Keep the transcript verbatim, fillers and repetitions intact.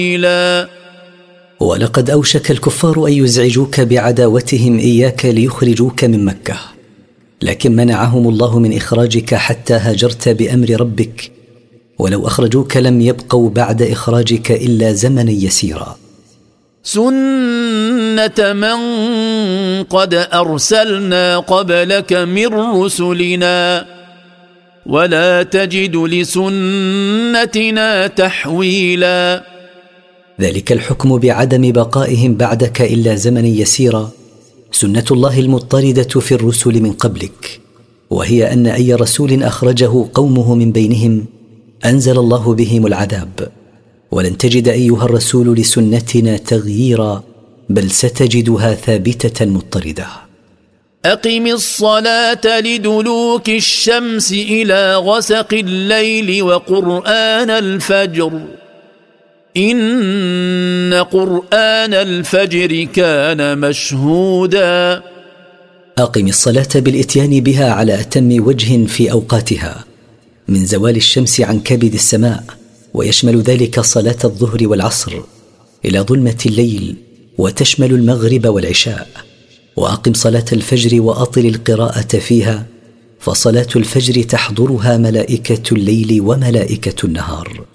ولقد أوشك الكفار أن يزعجوك بعداوتهم إياك ليخرجوك من مكة، لكن منعهم الله من إخراجك حتى هاجرت بأمر ربك، ولو أخرجوك لم يبقوا بعد إخراجك إلا زمنا يسيرا. سنة من قد أرسلنا قبلك من رسلنا ولا تجد لسنتنا تحويلا. ذلك الحكم بعدم بقائهم بعدك إلا زمنا يسيرا سنة الله المضطردة في الرسل من قبلك، وهي أن أي رسول أخرجه قومه من بينهم أنزل الله بهم العذاب، ولن تجد أيها الرسول لسنتنا تغييرا، بل ستجدها ثابتة مضطردة. أقم الصلاة لدلوك الشمس إلى غسق الليل وقرآن الفجر إن قرآن الفجر كان مشهودا. أقم الصلاة بالإتيان بها على أتم وجه في أوقاتها، من زوال الشمس عن كبد السماء، ويشمل ذلك صلاة الظهر والعصر، إلى ظلمة الليل، وتشمل المغرب والعشاء. وأقم صلاة الفجر وأطل القراءة فيها، فصلاة الفجر تحضرها ملائكة الليل وملائكة النهار.